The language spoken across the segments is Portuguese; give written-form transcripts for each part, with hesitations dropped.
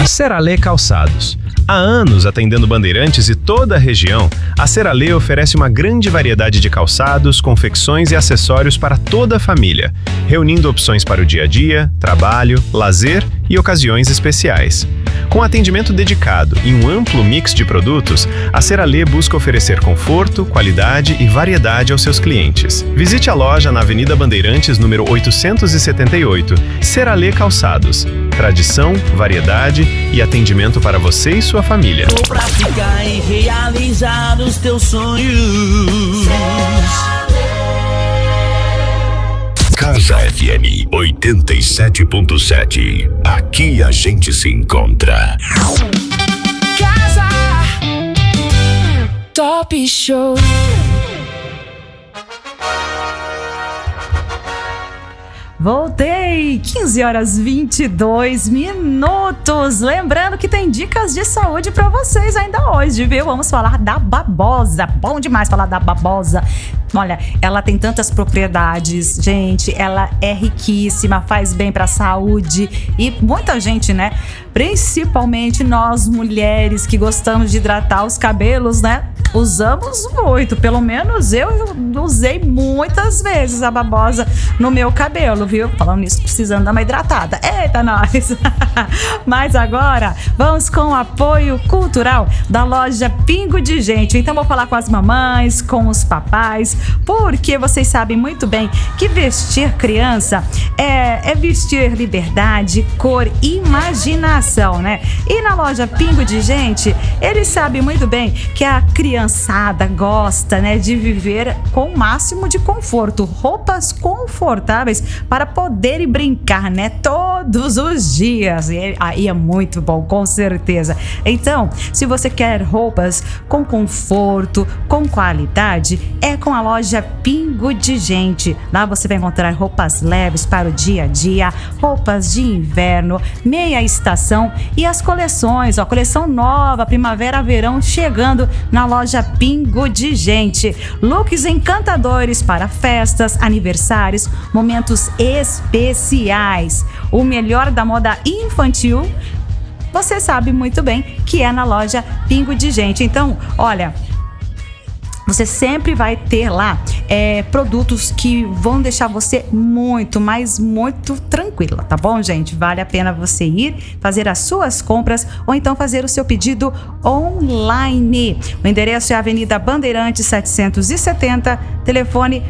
Seralê Calçados. Há anos atendendo Bandeirantes e toda a região, a Seralê oferece uma grande variedade de calçados, confecções e acessórios para toda a família, reunindo opções para o dia a dia, trabalho, lazer e ocasiões especiais. Com atendimento dedicado e um amplo mix de produtos, a Seralê busca oferecer conforto, qualidade e variedade aos seus clientes. Visite a loja na Avenida Bandeirantes, número 878, Seralê Calçados. Tradição, variedade e atendimento para você e sua família. Vou pra ficar e realizar os teus sonhos. Casa FM 87.7. Aqui a gente se encontra. Casa Top Show. Voltei! 15 horas 22 minutos. Lembrando que tem dicas de saúde pra vocês ainda hoje, viu? Vamos falar da babosa. Bom demais falar da babosa. Olha, ela tem tantas propriedades, gente. Ela é riquíssima, faz bem pra saúde. E muita gente, né? Principalmente nós mulheres que gostamos de hidratar os cabelos, né? Usamos muito, pelo menos eu usei muitas vezes a babosa no meu cabelo, viu? Falando nisso, precisando dar uma hidratada. Eita, nós! Mas agora, vamos com o apoio cultural da loja Pingo de Gente. Então, vou falar com as mamães, com os papais, porque vocês sabem muito bem que vestir criança é vestir liberdade, cor e imaginação, né? E na loja Pingo de Gente, eles sabem muito bem que a criançada gosta, né, de viver com o máximo de conforto, roupas confortáveis para poder brincar, né, todos os dias. E aí é muito bom, com certeza. Então, se você quer roupas com conforto, com qualidade, é com a loja Pingo de Gente. Lá você vai encontrar roupas leves para o dia a dia, roupas de inverno, meia estação e as coleções, ó, coleção nova, primavera, verão, chegando na loja Pingo de Gente. Looks encantadores para festas, aniversários, momentos especiais. O melhor da moda infantil, você sabe muito bem que é na loja Pingo de Gente. Então, olha, você sempre vai ter lá produtos que vão deixar você muito, mas muito tranquila, tá bom, gente? Vale a pena você ir fazer as suas compras ou então fazer o seu pedido online. O endereço é Avenida Bandeirantes 770, telefone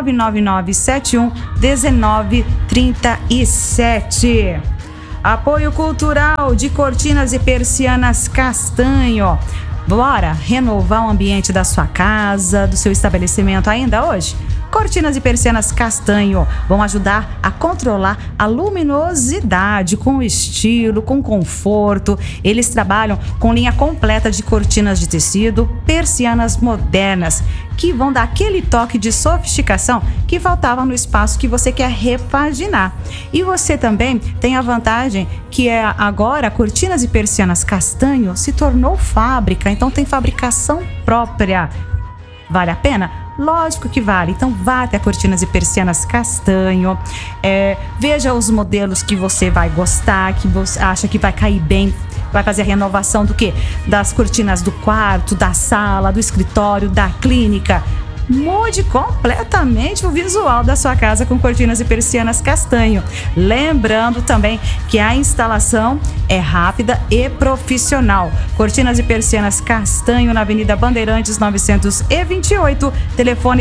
99971-1937. Apoio cultural de Cortinas e Persianas Castanho. Bora renovar o ambiente da sua casa, do seu estabelecimento ainda hoje? Cortinas e Persianas Castanho vão ajudar a controlar a luminosidade com estilo, com conforto. Eles trabalham com linha completa de cortinas de tecido, persianas modernas, que vão dar aquele toque de sofisticação que faltava no espaço que você quer repaginar. E você também tem a vantagem que agora Cortinas e Persianas Castanho se tornou fábrica, então tem fabricação própria. Vale a pena? Lógico que vale. Então vá até Cortinas e Persianas Castanho, veja os modelos que você vai gostar, que você acha que vai cair bem. Vai fazer a renovação do quê? Das cortinas do quarto, da sala, do escritório, da clínica. Mude completamente o visual da sua casa com Cortinas e Persianas Castanho. Lembrando também que a instalação é rápida e profissional. Cortinas e Persianas Castanho na Avenida Bandeirantes 928, telefone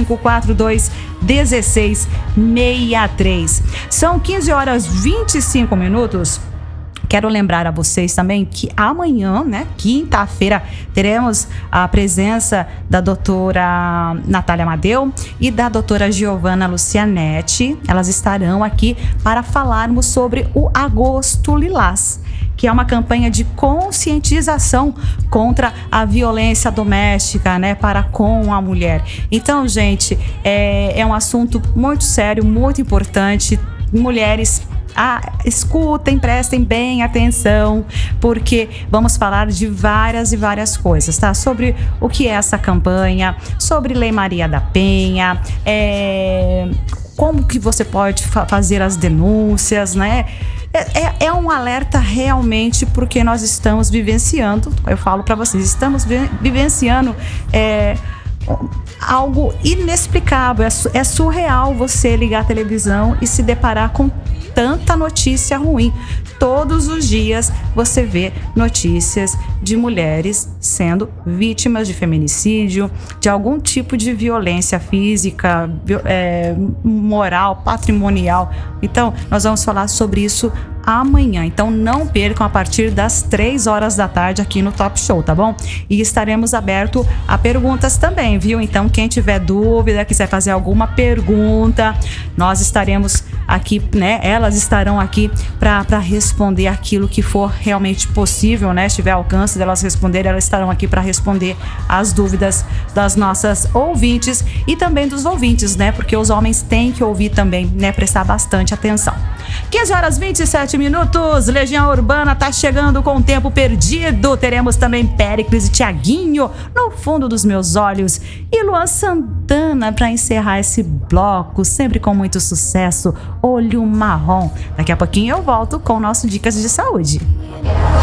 3542-1663. São 15 horas 25 minutos. Quero lembrar a vocês também que amanhã, né, quinta-feira, teremos a presença da doutora Natália Amadeu e da doutora Giovana Lucianetti. Elas estarão aqui para falarmos sobre o Agosto Lilás, que é uma campanha de conscientização contra a violência doméstica, né, para com a mulher. Então, gente, é um assunto muito sério, muito importante. Mulheres, escutem, prestem bem atenção, porque vamos falar de várias e várias coisas, tá? Sobre o que é essa campanha, sobre Lei Maria da Penha, como que você pode fazer as denúncias, né? É um alerta realmente porque nós estamos vivenciando, eu falo para vocês, estamos vivenciando algo inexplicável. É surreal você ligar a televisão e se deparar com tanta notícia ruim. Todos os dias você vê notícias de mulheres sendo vítimas de feminicídio, de algum tipo de violência física, moral, patrimonial. Então, nós vamos falar sobre isso amanhã. Então, não percam a partir das 3 horas da tarde aqui no Top Show, tá bom? E estaremos abertos a perguntas também, viu? Então, quem tiver dúvida, quiser fazer alguma pergunta, nós estaremos aqui, né? Elas estarão aqui para responder aquilo que for realmente possível, né? Se tiver alcance delas responderem, elas estarão aqui para responder as dúvidas das nossas ouvintes e também dos ouvintes, né? Porque os homens têm que ouvir também, né? Prestar bastante atenção. 15 horas 27 minutos, Legião Urbana tá chegando com o tempo perdido. Teremos também Péricles e Thiaguinho no fundo dos meus olhos e Luan Santana para encerrar esse bloco, sempre com muito sucesso, Olho Marrom. Daqui a pouquinho eu volto com o nosso Dicas de Saúde.